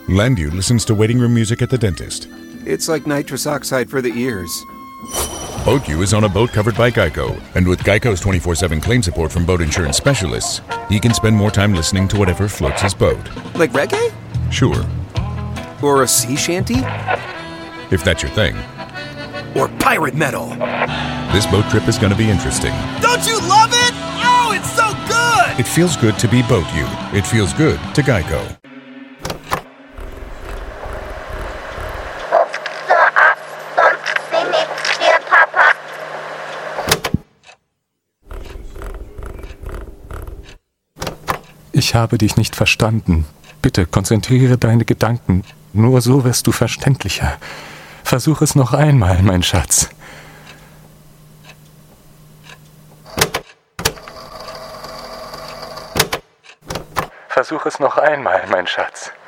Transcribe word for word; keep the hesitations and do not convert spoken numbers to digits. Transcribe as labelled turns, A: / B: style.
A: Landu listens to waiting room music at the dentist.
B: It's like nitrous oxide for the ears.
A: BoatU is on a boat covered by Geico, and with Geico's twenty-four seven claim support from boat insurance specialists, he can spend more time listening to whatever floats his boat.
B: Like reggae?
A: Sure.
B: Or a sea shanty?
A: If that's your thing.
B: Or pirate metal?
A: This boat trip is going to be interesting.
B: Don't you love it? Oh, it's so good!
A: It feels good to be BoatU. It feels good to Geico.
C: Ich habe dich nicht verstanden. Bitte konzentriere deine Gedanken. Nur so wirst du verständlicher. Versuch es noch einmal, mein Schatz. Versuch es noch einmal, mein Schatz.